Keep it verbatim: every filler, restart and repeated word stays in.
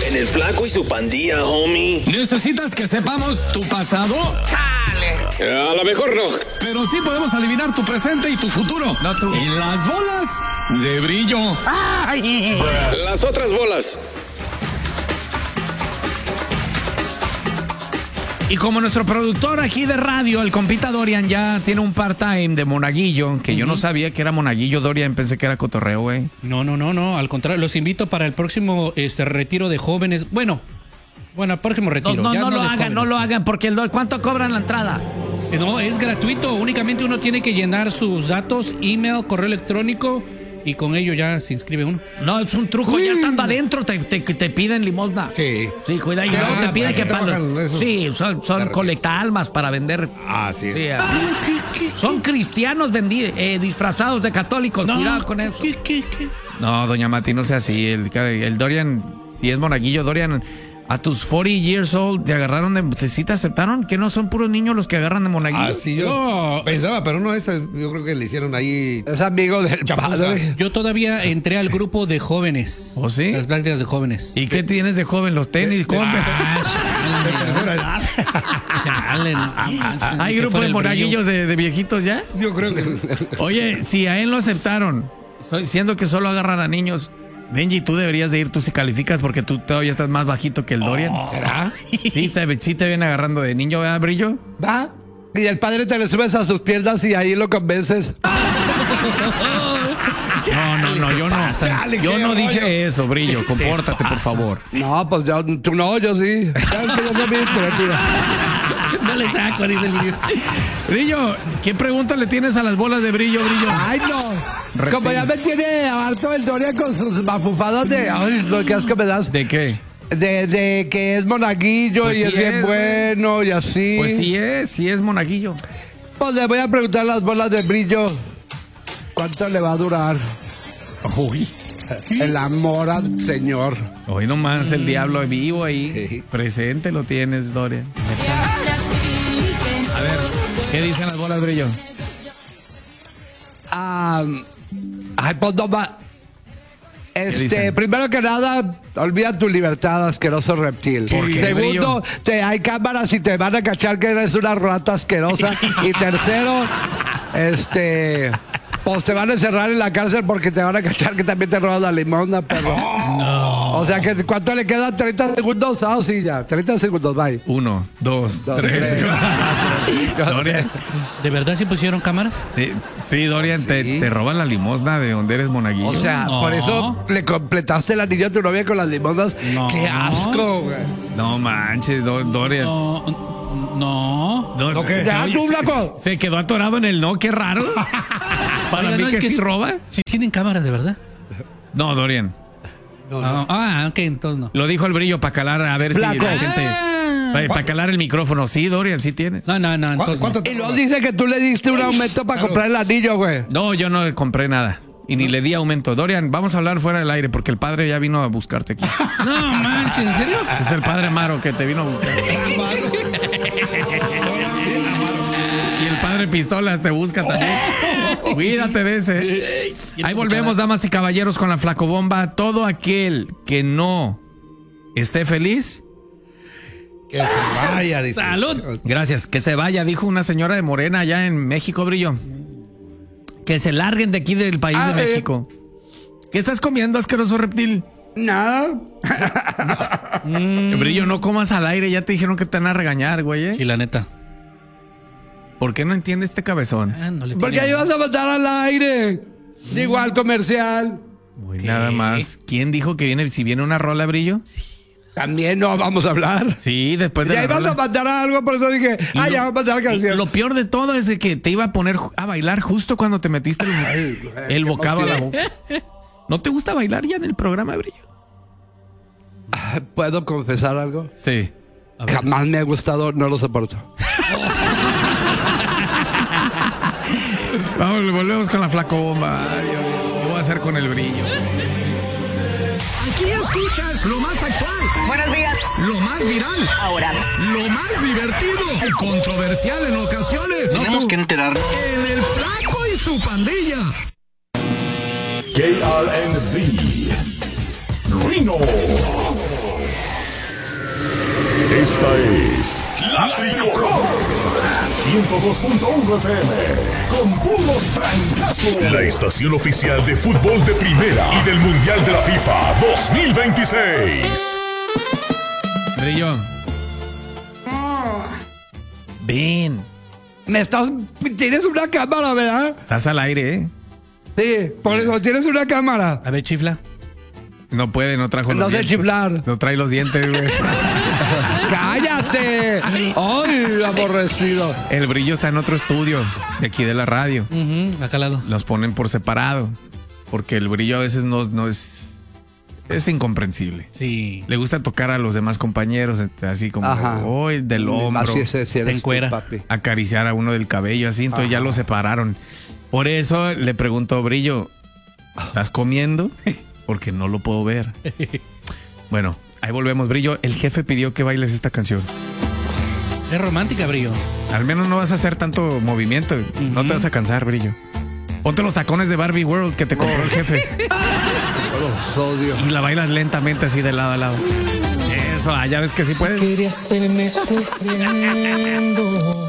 En el Flaco y su pandilla, homie. ¿Necesitas que sepamos tu pasado? ¡Chale! A lo mejor no. Pero sí podemos adivinar tu presente y tu futuro. No tú. En las bolas de brillo. ¡Ay! Las otras bolas. Y como nuestro productor aquí de radio, el compita Dorian, ya tiene un part-time de monaguillo, que uh-huh. yo no sabía que era monaguillo, Dorian, pensé que era cotorreo, güey. No, no, no, no, al contrario, los invito para el próximo este retiro de jóvenes. Bueno, bueno, el próximo retiro. No, no, ya no, no lo hagan, jóvenes. no lo hagan, porque el do... ¿cuánto cobran la entrada? No, es gratuito, únicamente uno tiene que llenar sus datos, email, correo electrónico, y con ello ya se inscribe uno. No, es un truco, ya estando adentro te, te, te piden limosna. Sí. Sí, cuida, y luego te piden que para... Sí, son, son colecta almas para vender. Ah, sí. sí ah, son cristianos vendi, eh, disfrazados de católicos, no, cuidado con eso. ¿qué, qué, qué? No, doña Mati, no sea así. El, el Dorian, si es monaguillo, Dorian... A tus cuarenta years old te agarraron de... ¿Sí te aceptaron? ¿Que no son puros niños los que agarran de monaguillo? Ah, sí, yo no. pensaba, pero no, esta yo creo que le hicieron ahí... Es amigo del padre. Yo todavía entré al grupo de jóvenes. ¿Oh, sí? Las prácticas de jóvenes. ¿Y qué tienes de joven? Los tenis, compra. Ah, de tercera edad. Chale, no, ¿hay grupo de monaguillos de, de viejitos ya? Yo creo que... Oye, si a él lo aceptaron, siendo que solo agarran a niños... Benji, tú deberías de ir, tú si calificas porque tú todavía estás más bajito que el Dorian. Oh, ¿será? Sí te, sí te viene agarrando de niño, ¿verdad, Brillo? Va. Y el padre te le subes a sus piernas y ahí lo convences. No, no, no, yo no. Chale, yo no dije rollo. Eso, Brillo. Compórtate, por favor. No, pues yo, tú no, yo sí. No le saco, dice el Brillo. Brillo, ¿qué pregunta le tienes a las bolas de Brillo, Brillo? Ay, no. Repente. Como ya me tiene harto el Dorian con sus mafufadas de... Ay, lo que asco me das. ¿De qué? De, de que es monaguillo pues y sí es bien es, bueno y así. Pues sí es, sí es monaguillo. Pues le voy a preguntar a las bolas de Brillo. ¿Cuánto le va a durar? Uy. El amor al Señor. Hoy nomás el diablo vivo ahí. Sí. Presente lo tienes, Dorian. A ver, ¿qué dicen las bolas de Brillo? Um, ay, pues no va. Este, primero que nada, olvida tu libertad, asqueroso reptil. Segundo, te, hay cámaras y te van a cachar que eres una rata asquerosa. Y tercero, este... Pues te van a encerrar en la cárcel porque te van a cachar que también te robas la limosna, perro. No. O sea, que ¿cuánto le quedan? treinta segundos. Ah, sí, ya. treinta segundos, bye. Uno, dos, dos tres. tres. Dorian. ¿De verdad sí pusieron cámaras? Te, sí, Dorian, sí. Te, te roban la limosna de donde eres monaguillo. O sea, no. Por eso le completaste el anillo a tu novia con las limosnas. No. ¡Qué asco, güey! No manches, do, Dorian. No. No. no, no ¿qué? ¿Ya, tú, se, se quedó atorado en el no, qué raro. Para Oiga, mí no, que, que sí roba. Si tienen cámaras, ¿de verdad? No, Dorian. No, no. Ah, ok, entonces no. Lo dijo el Brillo para calar, a ver Flaco. Si la gente... Ah. Para, para calar el micrófono. Sí, Dorian, sí tiene. No, no, no. Entonces ¿Cuánto no. Y luego dice que tú le diste un aumento para claro. comprar el anillo, güey. No, yo no compré nada. Y ni le di aumento. Dorian, vamos a hablar fuera del aire porque el padre ya vino a buscarte aquí. No, manches, ¿en serio? Es el padre Amaro que te vino a buscar. Y el padre Pistolas te busca también. Cuídate de ese. Ahí volvemos, damas y caballeros, con la flacobomba. Todo aquel que no esté feliz, que se vaya, dice. Salud. Gracias, que se vaya, dijo una señora de Morena allá en México, Brillo. Que se larguen de aquí del país ah, de eh. México. ¿Qué estás comiendo, asqueroso reptil? Nada. mm. Brillo, no comas al aire, ya te dijeron que te van a regañar, güey. ¿eh? Sí, la neta. ¿Por qué no entiende este cabezón? Ah, no le Porque ahí vas a matar al aire. Mm. Igual comercial. Muy nada más. ¿Quién dijo que viene, si viene una rola, Brillo? Sí. También no vamos a hablar. Sí, después de y ahí vas a mandar algo, por eso dije, ah, lo, ya vamos a mandar canción. Lo peor de todo es de que te iba a poner a bailar justo cuando te metiste el, Ay, güey, el bocado a la boca. ¿No te gusta bailar ya en el programa, Brillo? ¿Puedo confesar algo? Sí. Jamás me ha gustado, no lo soporto. Vamos, volvemos con la flacobomba. ¿Qué voy a hacer con el Brillo? Aquí escuchas lo más actual. Buenos días. Lo más viral. Ahora. Lo más divertido y controversial en ocasiones. No tenemos que enterarnos. En el Flaco y su pandilla. K R N V. Reno. Esta es La Tricolor ciento dos punto uno F M con puros francazos. La estación oficial de fútbol de primera y del Mundial de la FIFA dos mil veintiséis. Brillo. Ven. Me estás... Tienes una cámara, ¿verdad? Estás al aire, ¿eh? Sí, por eso tienes una cámara. A ver, chifla. No puede, no trajo los No sé dientes. chiflar. No trae los dientes, güey. ¡Cállate! ¡Ay, aborrecido! El Brillo está en otro estudio de aquí de la radio. Uh-huh, acá al lado. Los ponen por separado. Porque el Brillo a veces no, no es... Es incomprensible. Sí. Le gusta tocar a los demás compañeros, así como hoy del hombro. Así es, si Se eres encuera. tú, papi. Acariciar a uno del cabello, así. Entonces Ajá. ya lo separaron. Por eso le pregunto, Brillo, ¿estás comiendo? Porque no lo puedo ver. Bueno, ahí volvemos, Brillo. El jefe pidió que bailes esta canción. Es romántica, Brillo. Al menos no vas a hacer tanto movimiento. Uh-huh. No te vas a cansar, Brillo. Ponte los tacones de Barbie World que te compró el jefe. Los odio. Y la bailas lentamente así de lado a lado. Eso, ah, ya ves que sí puedes. Querías verme sufriendo.